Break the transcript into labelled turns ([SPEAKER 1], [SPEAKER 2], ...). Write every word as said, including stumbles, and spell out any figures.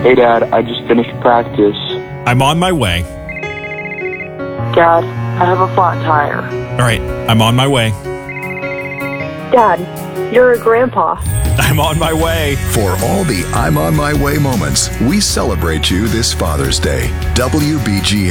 [SPEAKER 1] Hey, Dad, I just finished practice.
[SPEAKER 2] I'm on my way.
[SPEAKER 3] Dad, I have a flat tire.
[SPEAKER 2] All right, I'm on my way.
[SPEAKER 3] Dad, you're a grandpa.
[SPEAKER 2] I'm on my way.
[SPEAKER 4] For all the I'm on my way moments, we celebrate you this Father's Day. W B G